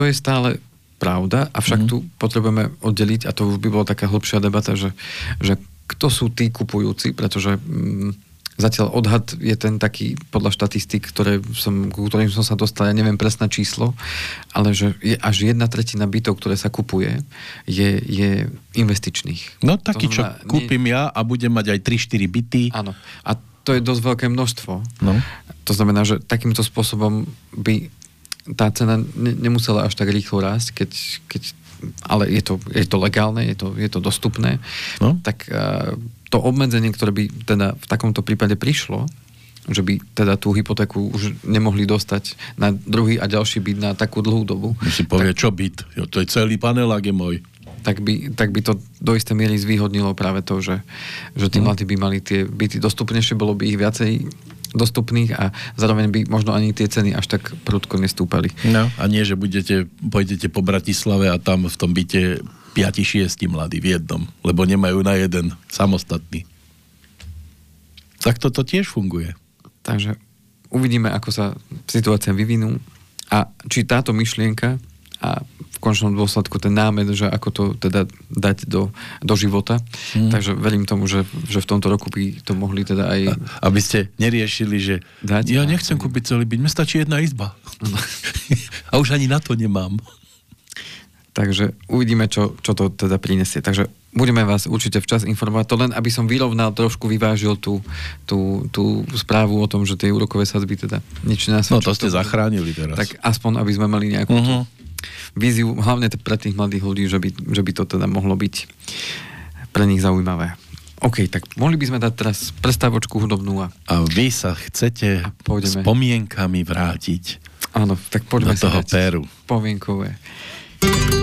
To je stále pravda, avšak tu potrebujeme oddeliť, a to už by bola taká hlbšia debata, že kto sú tí kupujúci, pretože zatiaľ odhad je ten taký, podľa štatistík, ku ktorým som sa dostal, ja neviem presné číslo, ale že je až 1/3 bytov, ktoré sa kupuje, je investičných. No taký, čo kúpim ja a budem mať aj 3-4 byty. Áno. A to je dosť veľké množstvo. No. To znamená, že takýmto spôsobom by tá cena nemusela až tak rýchlo rásť, ale je to legálne, je to dostupné, tak to obmedzenie, ktoré by teda v takomto prípade prišlo, že by teda tú hypotéku už nemohli dostať na druhý a ďalší byt na takú dlhú dobu. Si povie, čo byt? Jo, to je celý panelák je môj. Tak by to do istej miery zvýhodnilo práve to, že tí mladí by mali tie byty dostupnejšie, bolo by ich viacej dostupných a zároveň by možno ani tie ceny až tak prudko nestúpali. No, a nie, že pôjdete po Bratislave a tam v tom byte 5-6 mladí v jednom, lebo nemajú na jeden samostatný. Tak toto tiež funguje. Takže uvidíme, ako sa situácia vyvinú a či táto myšlienka a v končnom dôsledku ten námed, že ako to teda dať do života. Takže verím tomu, že v tomto roku by to mohli teda aj... Aby ste neriešili, že ja nechcem kúpiť celý byt, mne stačí jedna izba. A už ani na to nemám. Takže uvidíme, čo to teda prinesie. Takže budeme vás určite včas informovať. To len, aby som vyrovnal, trošku vyvážil tú správu o tom, že tie úrokové sadzby teda nič nenasvedčujú. No to ste zachránili teraz. Tak aspoň, aby sme mali nejakú víziu, hlavne pre tých mladých ľudí, že by to teda mohlo byť pre nich zaujímavé. OK, tak mohli by sme dať teraz prestávočku hudobnú. A vy sa chcete spomienkami vrátiť. Áno, tak poďme do toho Péru. Spomienkové.